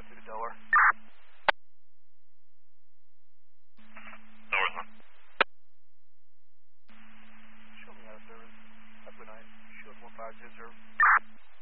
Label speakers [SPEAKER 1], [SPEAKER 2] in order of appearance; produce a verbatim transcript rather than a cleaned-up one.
[SPEAKER 1] Through the Delaware.
[SPEAKER 2] North one.
[SPEAKER 1] Show me out of service. Have a good night. Shield one five zero zero.